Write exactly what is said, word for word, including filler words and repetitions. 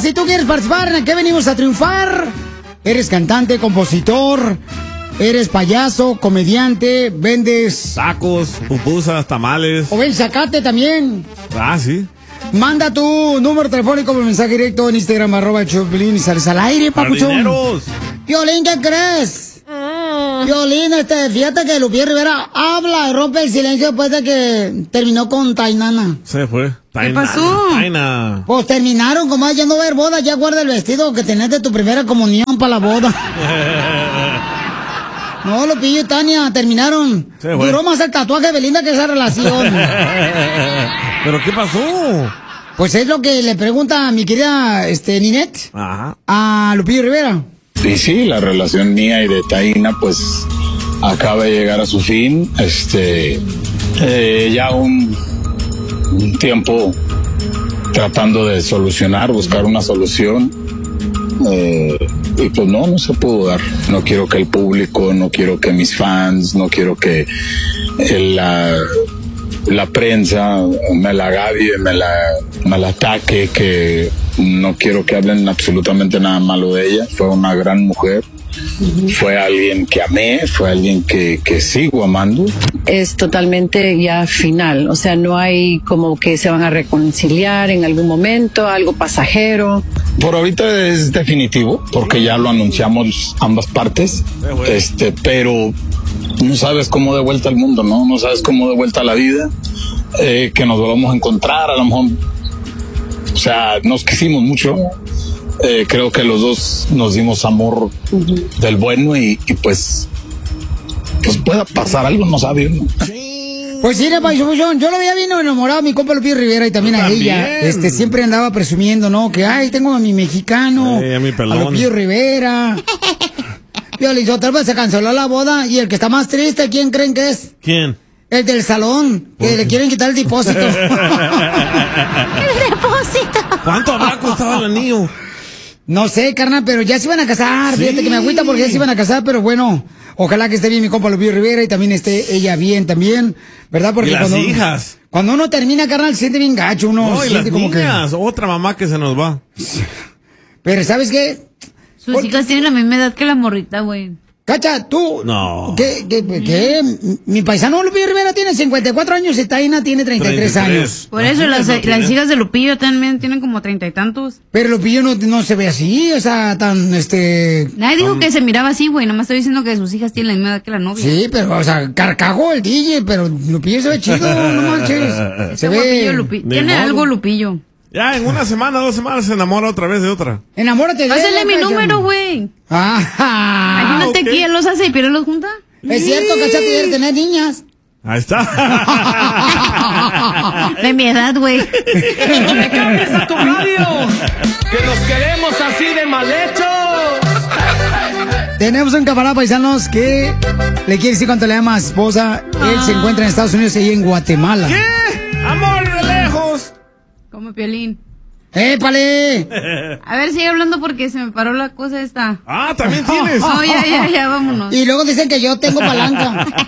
si tú quieres participar en ¿Qué venimos a triunfar? Eres cantante, compositor, eres payaso, comediante, vendes... tacos, pupusas, tamales. O ven zacate también. Ah, sí. Manda tu número telefónico por mensaje directo en Instagram, arroba el show de Piolín, y sales al aire, papuchón. ¡Jardineros! Piolín, ¿qué crees? Mm. Piolín, este, fíjate que Lupillo Rivera habla y rompe el silencio después de que terminó con Tainana. Se fue. Tainana, ¿qué pasó? Taina. Pues terminaron, como ya no va a haber boda, ya guarda el vestido que tenés de tu primera comunión para la boda. No, Lupillo y Tania terminaron. Duró más el tatuaje de Belinda que esa relación. ¿Pero qué pasó? Pues es lo que le pregunta a mi querida este, Ninette Ajá. a Lupillo Rivera. Sí, sí, la relación mía y de Taina pues acaba de llegar a su fin. Este, eh, ya un, un tiempo tratando de solucionar, buscar una solución. Eh, y pues no, no se pudo dar. No quiero que el público, no quiero que mis fans, no quiero que el, la, la prensa me la agavie, me la, me la ataque, que no quiero que hablen absolutamente nada malo de ella. Fue una gran mujer. Fue alguien que amé, fue alguien que, que sigo amando. Es totalmente ya final, o sea, no hay como que se van a reconciliar en algún momento, algo pasajero. Por ahorita es definitivo, porque ya lo anunciamos ambas partes, este, pero no sabes cómo de vuelta al mundo, ¿no? No sabes cómo de vuelta a la vida, eh, que nos volvamos a encontrar, a lo mejor, o sea, nos quisimos mucho. Eh, creo que los dos nos dimos amor uh-huh. del bueno y, y pues pues pueda pasar algo, no sabe uno. Pues sí, paisón, yo lo había bien enamorado a mi compa Lupillo Rivera y también, también a ella. Este, siempre andaba presumiendo, ¿no? Que, ay, tengo a mi mexicano, ay, a, mi a Lupillo Rivera. Piolín, otra vez se canceló la boda y el que está más triste, ¿quién creen que es? ¿Quién? El del salón, que le quieren quitar el depósito. El depósito. ¿Cuánto habrá costado el anillo? No sé, carnal, pero ya se iban a casar. Sí. Fíjate que me agüita porque ya se iban a casar, pero bueno, ojalá que esté bien mi compa Lupillo Rivera y también esté ella bien también, ¿verdad? Porque y las cuando, hijas. Cuando uno termina, carnal, se siente bien gacho, uno no, se y siente las como niñas, que... otra mamá que se nos va. Pero ¿sabes qué? Sus Por... hijas tienen la misma edad que la morrita, güey. Cacha, tú. No. ¿Qué? ¿Qué? ¿Qué? Mi paisano Lupillo Rivera tiene cincuenta y cuatro años y Taina tiene treinta y tres años. Por eso las, las hijas de Lupillo también tienen como treinta y tantos. Pero Lupillo no, no se ve así, o sea, tan, este... Nadie dijo tan... que se miraba así, güey, nomás estoy diciendo que sus hijas tienen la misma edad que la novia. Sí, pero, o sea, carcajó el D J, pero Lupillo se ve chido, no manches. Se Este ve... Lupi... Tiene modo. Algo Lupillo. Ya, en una semana, dos semanas se enamora otra vez de otra. Enamórate de Pásale mi número, güey. Ah, imagínate okay. que él los hace y Piolín los junta. Es cierto, Cacha, quiere tener niñas. Ahí está. De mi edad, güey. ¡No me cambies a tu radio! ¡Que nos queremos así de mal hechos! Tenemos un camarada paisanos que le quiere decir cuánto le ama a su esposa. Ah. Él se encuentra en Estados Unidos y ella en Guatemala. ¿Qué? Amor de lejos. Como Piolín. ¡Épale! A ver, sigue hablando porque se me paró la cosa esta. Ah, también tienes. Oh, ya, ya, ya, vámonos. Y luego dicen que yo tengo palanca.